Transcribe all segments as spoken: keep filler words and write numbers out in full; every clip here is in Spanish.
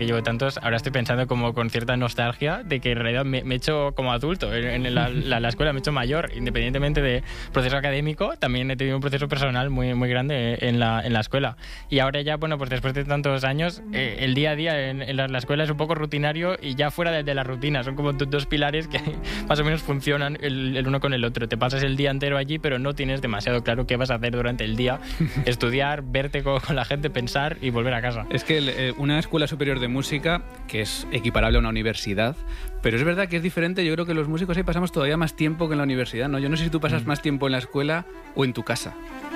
que llevo tantos, ahora estoy pensando como con cierta nostalgia de que en realidad me, me he hecho como adulto en, en la, la, la escuela, me he hecho mayor, independientemente de proceso académico, también he tenido un proceso personal muy, muy grande en la, en la escuela. Y ahora ya, bueno, pues después de tantos años, eh, el día a día en, en la, la escuela es un poco rutinario y ya fuera de, de la rutina, son como dos pilares que más o menos funcionan el, el uno con el otro. Te pasas el día entero allí, pero no tienes demasiado claro qué vas a hacer durante el día, estudiar, verte con, con la gente, pensar y volver a casa. Es que eh, una escuela superior de música, que es equiparable a una universidad, pero es verdad que es diferente. Yo creo que los músicos ahí pasamos todavía más tiempo que en la universidad, ¿no? Yo no sé si tú pasas mm. más tiempo en la escuela o en tu casa.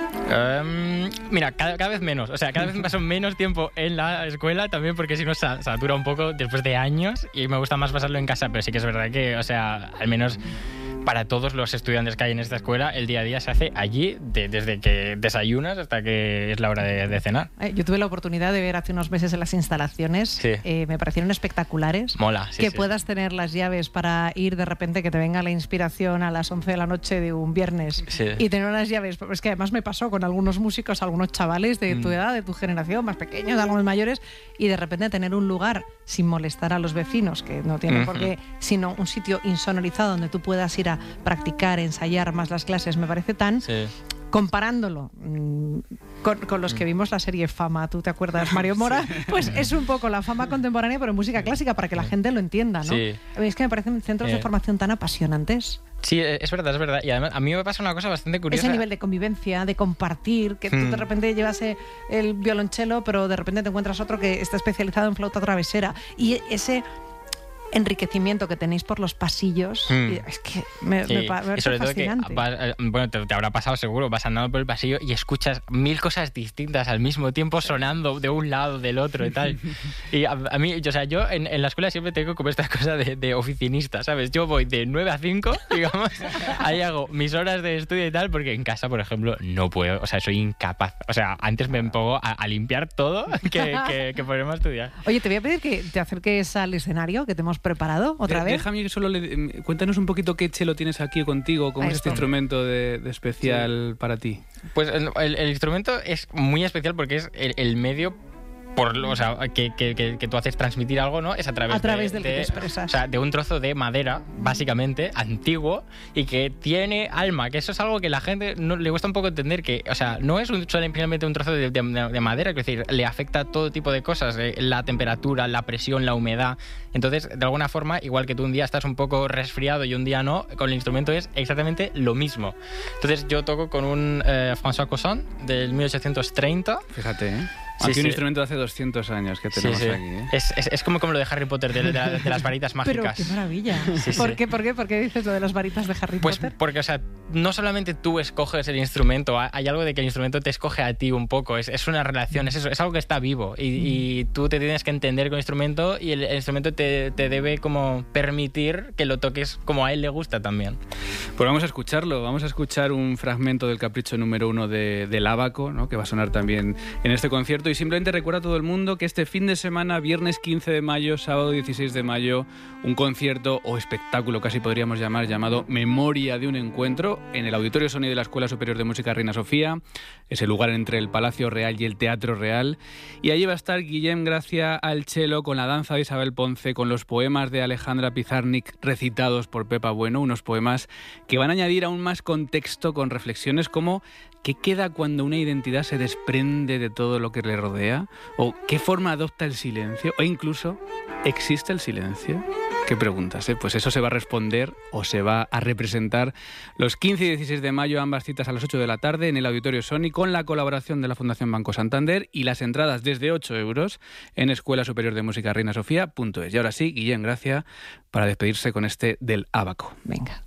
Um, mira, cada, cada vez menos. O sea, cada vez paso menos tiempo en la escuela, también porque si no se satura un poco después de años y me gusta más pasarlo en casa, pero sí que es verdad que, o sea, al menos para todos los estudiantes que hay en esta escuela, el día a día se hace allí, de, desde que desayunas hasta que es la hora de, de cenar. Eh, yo tuve la oportunidad de ver hace unos meses en las instalaciones, sí. eh, me parecieron espectaculares. Mola, sí, Que sí. puedas tener las llaves para ir de repente, que te venga la inspiración a las once de la noche de un viernes, sí. y tener unas llaves. Es que además me pasó con algunos músicos, algunos chavales de tu mm. edad, de tu generación, más pequeños, algunos mayores, y de repente tener un lugar sin molestar a los vecinos, que no tienen mm-hmm. por qué, sino un sitio insonorizado donde tú puedas ir a practicar, ensayar más las clases, me parece tan... Sí. Comparándolo mmm, con, con los que vimos la serie Fama, ¿tú te acuerdas, Mario Mora? Sí. Pues es un poco la fama contemporánea, pero en música clásica, para que la gente lo entienda, ¿no? Sí. Es que me parecen centros eh. de formación tan apasionantes. Sí, es verdad, es verdad. Y además a mí me pasa una cosa bastante curiosa. Ese nivel de convivencia, de compartir, que hmm. tú de repente llevas el violonchelo, pero de repente te encuentras otro que está especializado en flauta travesera. Y ese... enriquecimiento que tenéis por los pasillos, mm. y es que me, sí. me, me parece y sobre todo fascinante. Que vas, bueno, te, te habrá pasado seguro, vas andando por el pasillo y escuchas mil cosas distintas al mismo tiempo sonando de un lado, del otro y tal. Y a, a mí, o sea, yo en, en la escuela siempre tengo como esta cosa de, de oficinista, ¿sabes? Yo voy de nueve a cinco, digamos, ahí hago mis horas de estudio y tal, porque en casa, por ejemplo, no puedo, o sea, soy incapaz. O sea, antes me pongo a, a limpiar todo que, que, que ponerme a estudiar. Oye, te voy a pedir que te acerques al escenario, que te hemos preparado otra de, vez. Déjame que solo le, cuéntanos un poquito qué chelo tienes aquí contigo, cómo es este instrumento de, de especial sí. para ti. Pues el, el, el instrumento es muy especial porque es el, el medio por lo, o sea, que, que, que, que tú haces transmitir algo, ¿no? Es a través, a través de, del que te expresas. O sea, de un trozo de madera, básicamente, antiguo, y que tiene alma, que eso es algo que la gente no, le cuesta un poco entender, que, o sea, no es un, simplemente un trozo de, de, de madera, es decir, le afecta todo tipo de cosas, eh, la temperatura, la presión, la humedad. Entonces, de alguna forma, igual que tú un día estás un poco resfriado y un día no, con el instrumento es exactamente lo mismo. Entonces, yo toco con un eh, François Cousin del mil ochocientos treinta. Fíjate, ¿eh? Sí, aquí sí. un instrumento de hace doscientos años que tenemos sí, sí. aquí. ¿eh? Es, es, es como, como lo de Harry Potter, de, de, de las varitas mágicas. Pero qué maravilla. Sí, sí. ¿Por qué, por qué, por qué dices lo de las varitas de Harry pues Potter? Porque, o sea, no solamente tú escoges el instrumento, hay algo de que el instrumento te escoge a ti un poco. Es, es una relación, es eso, es algo que está vivo. Y, mm. y tú te tienes que entender con el instrumento y el, el instrumento te, te debe como permitir que lo toques como a él le gusta también. Pues vamos a escucharlo. Vamos a escuchar un fragmento del capricho número uno de, del Ábaco, ¿no? Que va a sonar también en este concierto. Y simplemente recuerda a todo el mundo que este fin de semana, viernes quince de mayo, sábado dieciséis de mayo, un concierto o espectáculo, casi podríamos llamar, llamado Memoria de un Encuentro, en el Auditorio Sony de la Escuela Superior de Música Reina Sofía. Es el lugar entre el Palacio Real y el Teatro Real. Y allí va a estar Guillem Gracia al cello, con la danza de Isabel Ponce, con los poemas de Alejandra Pizarnik recitados por Pepa Bueno, unos poemas que van a añadir aún más contexto con reflexiones como ¿qué queda cuando una identidad se desprende de todo lo que le rodea? ¿O qué forma adopta el silencio? ¿O incluso existe el silencio? ¿Qué preguntas? Eh? Pues eso se va a responder o se va a representar los quince y dieciséis de mayo, ambas citas a las ocho de la tarde en el Auditorio Sony, con la colaboración de la Fundación Banco Santander, y las entradas desde ocho euros en Escuela Superior de Música Reina Sofía punto es. Y ahora sí, Guillem Gracia, para despedirse con este del Ábaco. Venga.